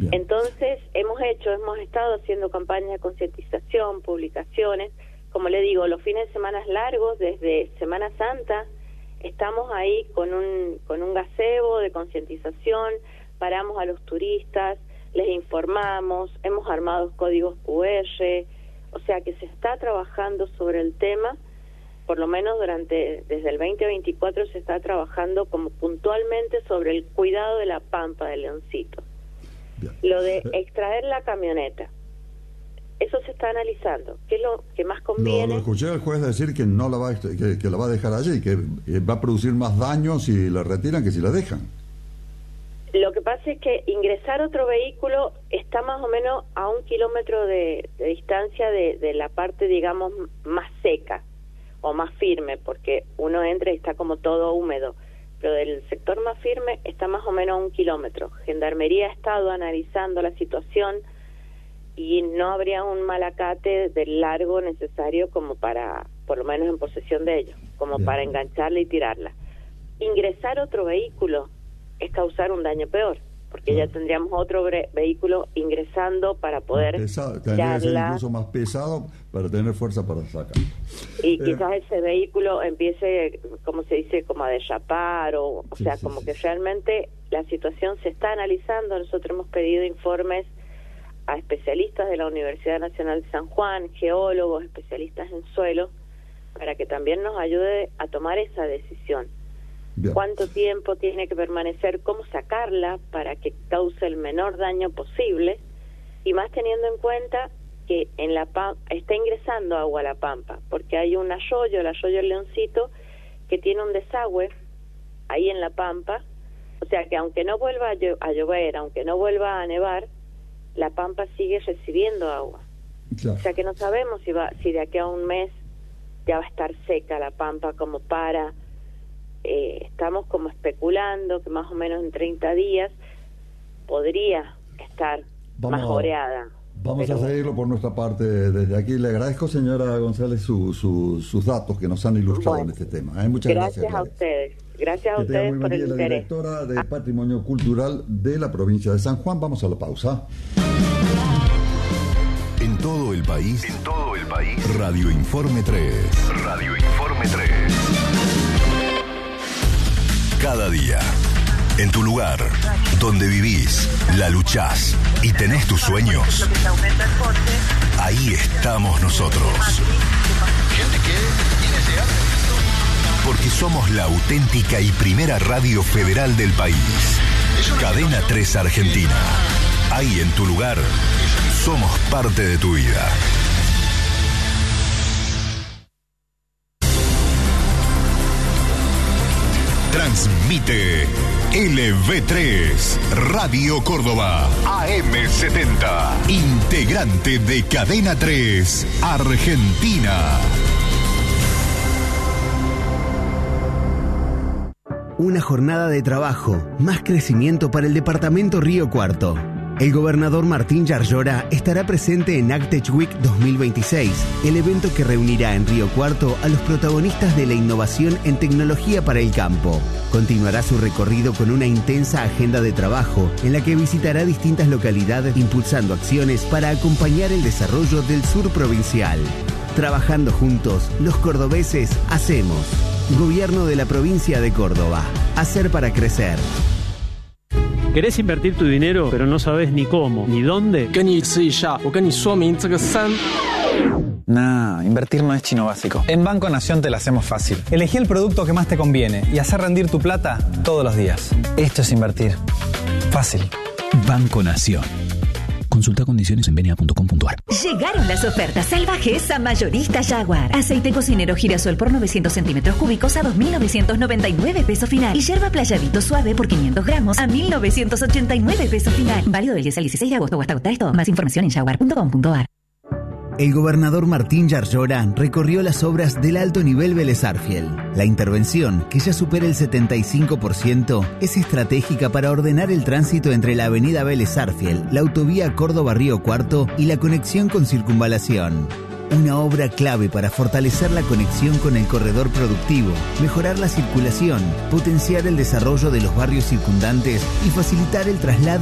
Bien. Entonces hemos estado haciendo campañas de concientización, publicaciones, como le digo, los fines de semana largos, desde Semana Santa, estamos ahí con un gazebo de concientización, paramos a los turistas, les informamos, hemos armado códigos QR, o sea que se está trabajando sobre el tema, por lo menos desde el 2024 se está trabajando como puntualmente sobre el cuidado de la pampa del Leoncito. Bien. Lo de extraer la camioneta, eso se está analizando. ¿Qué es lo que más conviene? Lo escuché al juez decir que no la va que la va a dejar allí, que va a producir más daño si la retiran que si la dejan. Lo que pasa es que ingresar otro vehículo está más o menos a 1 kilómetro de distancia de la parte, digamos, más seca o más firme, porque uno entra y está como todo húmedo, pero del sector más firme está más o menos a 1 kilómetro. Gendarmería ha estado analizando la situación y no habría un malacate del largo necesario como para, por lo menos en posesión de ellos, como bien, para engancharla y tirarla. Ingresar otro vehículo es causar un daño peor, porque ya tendríamos otro vehículo ingresando para poder tendría que ser incluso más pesado para tener fuerza para sacar. Y quizás ese vehículo empiece, como se dice, como a derrapar, o sea, como que realmente la situación se está analizando. Nosotros hemos pedido informes a especialistas de la Universidad Nacional de San Juan, geólogos, especialistas en suelo, para que también nos ayude a tomar esa decisión. Bien. ¿Cuánto tiempo tiene que permanecer? ¿Cómo sacarla para que cause el menor daño posible? Y más teniendo en cuenta que en la está ingresando agua a la pampa, porque hay un arroyo, el arroyo El Leoncito, que tiene un desagüe ahí en la pampa. O sea que aunque no vuelva a llover, aunque no vuelva a nevar, la pampa sigue recibiendo agua. Claro. O sea que no sabemos si de aquí a un mes ya va a estar seca la pampa como para... estamos como especulando que más o menos en 30 días podría estar más oreada. Vamos a seguirlo por nuestra parte desde aquí. Le agradezco, señora González, sus datos que nos han ilustrado en este tema. Muchas gracias. Gracias a ustedes. Gracias a ustedes por el interés. La directora de Patrimonio Cultural de la provincia de San Juan. Vamos a la pausa. En todo el país. Radio Informe 3. Radio Informe 3. Cada día, en tu lugar, donde vivís, la luchás y tenés tus sueños, ahí estamos nosotros. Porque somos la auténtica y primera radio federal del país. Cadena 3 Argentina. Ahí en tu lugar, somos parte de tu vida. Transmite LV3, Radio Córdoba, AM70, integrante de Cadena 3, Argentina. Una jornada de trabajo, más crecimiento para el departamento Río Cuarto. El gobernador Martín Yarlora estará presente en Agtech Week 2026, el evento que reunirá en Río Cuarto a los protagonistas de la innovación en tecnología para el campo. Continuará su recorrido con una intensa agenda de trabajo en la que visitará distintas localidades impulsando acciones para acompañar el desarrollo del sur provincial. Trabajando juntos, los cordobeses hacemos. Gobierno de la provincia de Córdoba. Hacer para crecer. ¿Querés invertir tu dinero, pero no sabes ni cómo, ni dónde? Nah, invertir no es chino básico. En Banco Nación te la hacemos fácil. Elegí el producto que más te conviene y hacer rendir tu plata todos los días. Esto es invertir. Fácil. Banco Nación. Consulta condiciones en bna.com.ar. Llegaron las ofertas salvajes a Mayorista Jaguar. Aceite cocinero girasol por 900 centímetros cúbicos a 2.999 pesos final. Y yerba playadito suave por 500 gramos a 1.989 pesos final. Válido del 10 al 16 de agosto o hasta agotar esto. Más información en jaguar.com.ar. El gobernador Martín Yarlora recorrió las obras del alto nivel Vélez Sarsfield. La intervención, que ya supera el 75%, es estratégica para ordenar el tránsito entre la avenida Vélez Sarsfield, la autovía Córdoba-Río Cuarto y la conexión con Circunvalación. Una obra clave para fortalecer la conexión con el corredor productivo, mejorar la circulación, potenciar el desarrollo de los barrios circundantes y facilitar el traslado